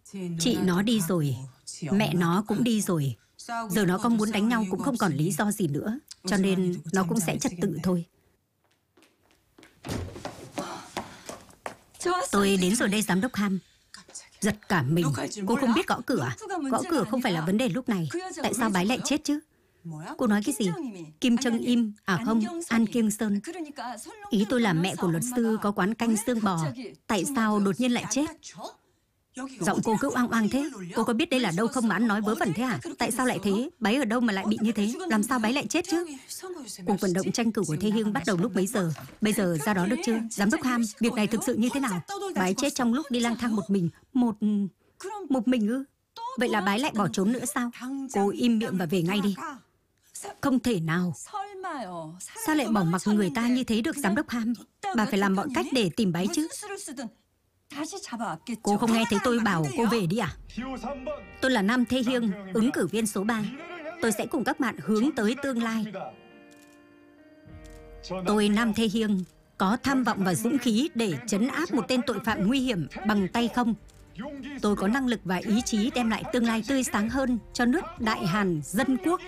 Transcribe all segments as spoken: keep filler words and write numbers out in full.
Chị nó đi rồi, mẹ nó cũng đi rồi. Giờ nó có muốn đánh nhau cũng không còn lý do gì nữa. Cho nên nó cũng sẽ trật tự thôi. Tôi đến rồi đây, giám đốc Ham. Giật cả mình. Cô không biết gõ cửa à? Gõ cửa không phải là vấn đề lúc này. Tại sao bái lại chết chứ? Cô nói cái gì? Kim Jong Im, à không, An Kiêng Sơn. Ý tôi là mẹ của luật sư có quán canh xương bò. Tại sao đột nhiên lại chết? Giọng cô cứ oang oang thế. Cô có biết đây là đâu không mà ăn nói vớ vẩn thế à? Tại sao lại thế? Bái ở đâu mà lại bị như thế? Làm sao bái lại chết chứ? Cuộc vận động tranh cử của Tae Hyung bắt đầu lúc mấy giờ? Bây giờ ra đó được chưa? Giám đốc Ham, việc này thực sự như thế nào? Bái chết trong lúc đi lang thang một mình. Một... một mình ư? Vậy là bái lại bỏ trốn nữa sao? Cô im miệng và về ngay đi. Không thể nào. Sao lại bỏ mặc người ta như thế được, giám đốc Ham? Bà phải làm mọi cách để tìm bái chứ. Cô không nghe thấy tôi bảo cô về đi à? Tôi là Nam Tae Hyung, ứng cử viên số ba. Tôi sẽ cùng các bạn hướng tới tương lai. Tôi Nam Tae Hyung có tham vọng và dũng khí để trấn áp một tên tội phạm nguy hiểm bằng tay không. Tôi có năng lực và ý chí đem lại tương lai tươi sáng hơn cho nước Đại Hàn Dân Quốc.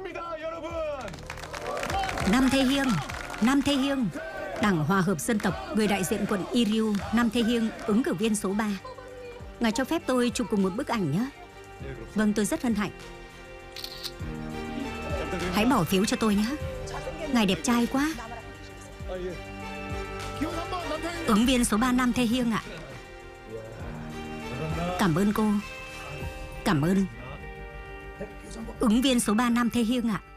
Nam Tae Hyung, Nam Tae Hyung, Đảng Hòa hợp Dân tộc, người đại diện quận Iryu, Nam Tae Hyung, ứng cử viên số ba. Ngài cho phép tôi chụp cùng một bức ảnh nhé. Vâng, tôi rất hân hạnh. Hãy bỏ phiếu cho tôi nhé. Ngài đẹp trai quá. Ứng viên số ba Nam Tae Hyung ạ. Cảm ơn cô. Cảm ơn. Ứng viên số ba Nam Tae Hyung ạ.